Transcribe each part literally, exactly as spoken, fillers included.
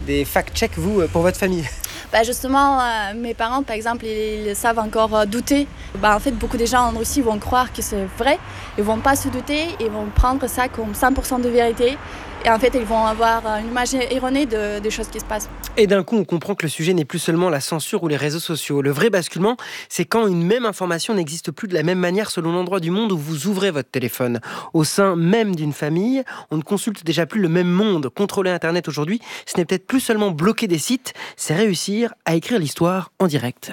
des fact-checks, vous, pour votre famille? Bah justement, euh, mes parents, par exemple, ils, ils savent encore euh, douter. Bah, en fait, beaucoup de gens en Russie vont croire que c'est vrai. Ils ne vont pas se douter, ils vont prendre ça comme cent pour cent de vérité. Et en fait, ils vont avoir une image erronée de, des choses qui se passent. Et d'un coup, on comprend que le sujet n'est plus seulement la censure ou les réseaux sociaux. Le vrai basculement, c'est quand une même information n'existe plus de la même manière selon l'endroit du monde où vous ouvrez votre téléphone. Au sein même d'une famille, on ne consulte déjà plus le même monde. Contrôler Internet aujourd'hui, ce n'est peut-être plus seulement bloquer des sites, c'est réussir à écrire l'histoire en direct.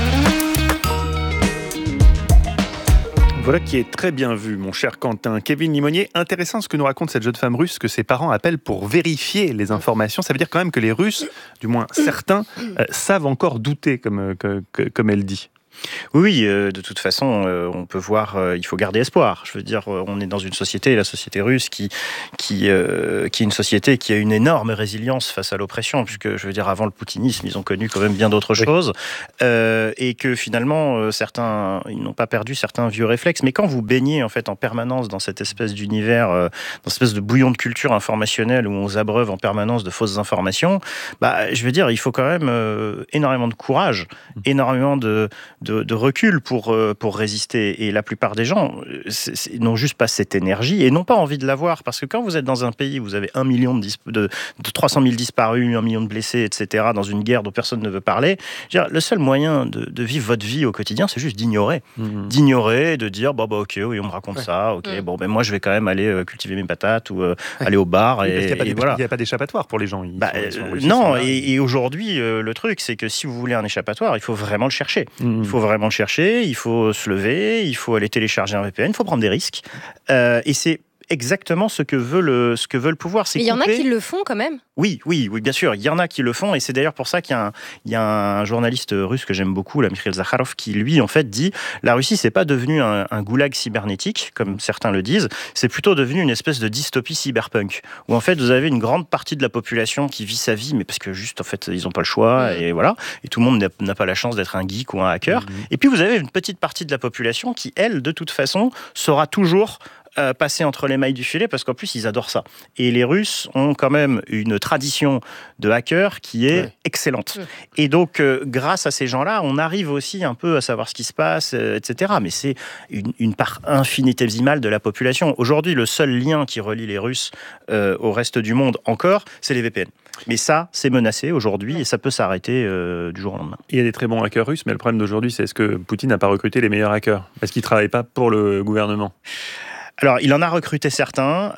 Voilà qui est très bien vu, mon cher Quentin. Kevin Limonier, intéressant ce que nous raconte cette jeune femme russe que ses parents appellent pour vérifier les informations. Ça veut dire quand même que les Russes, du moins certains, euh, savent encore douter, comme, comme, comme elle dit. Oui, euh, de toute façon, euh, on peut voir, euh, il faut garder espoir. Je veux dire, euh, on est dans une société, la société russe, qui, qui, euh, qui est une société qui a une énorme résilience face à l'oppression, puisque, je veux dire, avant le poutinisme, ils ont connu quand même bien d'autres oui. choses, euh, et que finalement, euh, certains, ils n'ont pas perdu certains vieux réflexes. Mais quand vous baignez, en fait, en permanence dans cette espèce d'univers, euh, dans cette espèce de bouillon de culture informationnelle où on s'abreuve en permanence de fausses informations, bah, je veux dire, il faut quand même euh, énormément de courage, énormément de, de De, de recul pour, pour résister. Et la plupart des gens c'est, c'est, n'ont juste pas cette énergie et n'ont pas envie de l'avoir. Parce que quand vous êtes dans un pays où vous avez un million de, dis- de, de trois cent mille disparus, un million de blessés, et cetera, dans une guerre dont personne ne veut parler, je veux dire, le seul moyen de, de vivre votre vie au quotidien, c'est juste d'ignorer. Mmh. D'ignorer, de dire, bah, bah, ok, oui, on me raconte ouais. ça, ok, mmh. bon, ben moi, je vais quand même aller euh, cultiver mes patates ou euh, ouais. aller au bar. Oui, et, parce qu'il n'y a, et des, voilà. il n'y a pas d'échappatoire pour les gens. Ils bah, sont, ils sont euh, Russes, non, là, et, et aujourd'hui, euh, le truc, c'est que si vous voulez un échappatoire, il faut vraiment le chercher. Mmh. Il faut vraiment le chercher. Il faut se lever, il faut aller télécharger un V P N, il faut prendre des risques. Euh, et c'est exactement ce que veut le, ce que veut le pouvoir. C'est Mais il y couper... en a qui le font quand même. Oui, oui, oui, bien sûr, il y en a qui le font, et c'est d'ailleurs pour ça qu'il y a un, il y a un journaliste russe que j'aime beaucoup, là, Mikhail Zakharov, qui lui, en fait, dit la Russie, c'est pas devenu un, un goulag cybernétique, comme certains le disent, c'est plutôt devenu une espèce de dystopie cyberpunk, où en fait, vous avez une grande partie de la population qui vit sa vie, mais parce que juste, en fait, ils ont pas le choix, mmh. et voilà, et tout le monde n'a, n'a pas la chance d'être un geek ou un hacker. Mmh. Et puis, vous avez une petite partie de la population qui, elle, de toute façon, sera toujours Euh, passer entre les mailles du filet, parce qu'en plus ils adorent ça. Et les Russes ont quand même une tradition de hackers qui est ouais. excellente. Ouais. Et donc euh, grâce à ces gens-là, on arrive aussi un peu à savoir ce qui se passe, euh, et cetera. Mais c'est une, une part infinitésimale de la population. Aujourd'hui, le seul lien qui relie les Russes euh, au reste du monde encore, c'est les V P N. Mais ça, c'est menacé aujourd'hui et ça peut s'arrêter euh, du jour au lendemain. Il y a des très bons hackers russes, mais le problème d'aujourd'hui, c'est est-ce que Poutine n'a pas recruté les meilleurs hackers ? Est-ce qu'il ne travaille pas pour le gouvernement ? Alors, il en a recruté certains.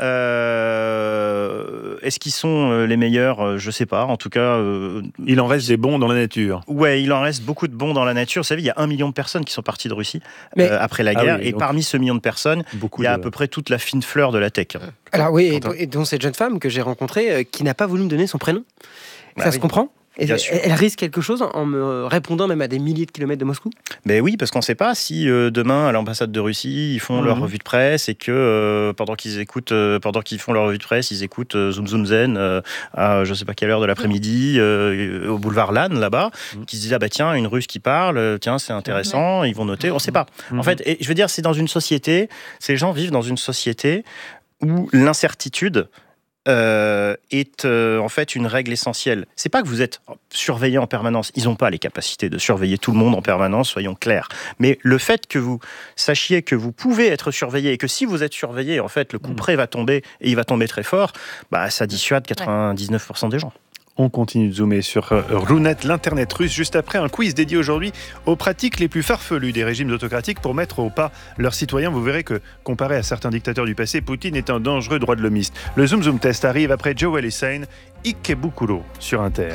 Euh, est-ce qu'ils sont les meilleurs ? Je ne sais pas. En tout cas... Euh, il en reste des bons dans la nature. Ouais, il en reste beaucoup de bons dans la nature. Vous savez, il y a un million de personnes qui sont parties de Russie Mais... euh, après la guerre. Ah oui, et donc... parmi ce million de personnes, il y a de... à peu près toute la fine fleur de la tech. Alors oui, et, et dont cette jeune femme que j'ai rencontrée, euh, qui n'a pas voulu me donner son prénom. Bah, ça oui. se comprend ? Et elle, elle risque quelque chose en me répondant même à des milliers de kilomètres de Moscou ? Ben oui, parce qu'on ne sait pas si euh, demain à l'ambassade de Russie ils font mmh. leur revue de presse et que euh, pendant qu'ils écoutent, euh, pendant qu'ils font leur revue de presse, ils écoutent euh, Zoom Zoom Zen euh, à je ne sais pas quelle heure de l'après-midi euh, au boulevard Lannes là-bas, mmh. qui se disent ah bah tiens une Russe qui parle, tiens c'est intéressant, mmh. ils vont noter, on ne sait pas. Mmh. En fait, et, je veux dire c'est dans une société, ces gens vivent dans une société où l'incertitude Euh, est euh, en fait une règle essentielle. C'est pas que vous êtes surveillé en permanence. Ils n'ont pas les capacités de surveiller tout le monde en permanence, soyons clairs. Mais le fait que vous sachiez que vous pouvez être surveillé et que si vous êtes surveillé, en fait, le coup près va tomber et il va tomber très fort, bah, ça dissuade quatre-vingt-dix-neuf pour cent des gens. On continue de zoomer sur Runet, l'internet russe, juste après un quiz dédié aujourd'hui aux pratiques les plus farfelues des régimes autocratiques pour mettre au pas leurs citoyens. Vous verrez que, comparé à certains dictateurs du passé, Poutine est un dangereux droit de l'homiste. Le Zoom Zoom Test arrive après Joel Hussein, Ikebukuro sur Inter.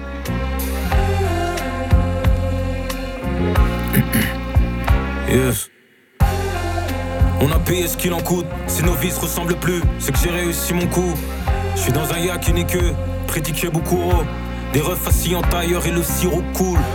Yes. On a payé ce qu'il en coûte, si nos vies se ressemblent plus, c'est que j'ai réussi mon coup. Je suis dans un yacht qui n'est que Prédiqué beaucoup, des refs assis en tailleur et le sirop coule.